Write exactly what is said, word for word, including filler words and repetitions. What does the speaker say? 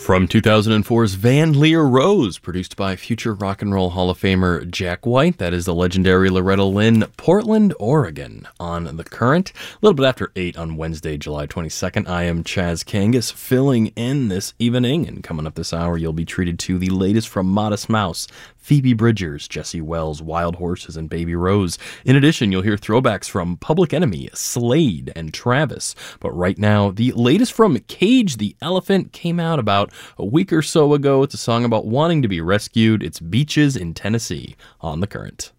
From two thousand four's Van Lear Rose, produced by future Rock and Roll Hall of Famer Jack White. That is the legendary Loretta Lynn, Portland, Oregon, on The Current. A little bit after eight on Wednesday, July twenty-second. I am Chaz Kangas, filling in this evening. And coming up this hour, you'll be treated to the latest from Modest Mouse, Phoebe Bridgers, Jesse Wells, Wild Horses, and Baby Rose. In addition, you'll hear throwbacks from Public Enemy, Slade, and Travis. But right now, the latest from Cage the Elephant came out about a week or so ago. It's a song about wanting to be rescued. It's Beaches in Tennessee on The Current.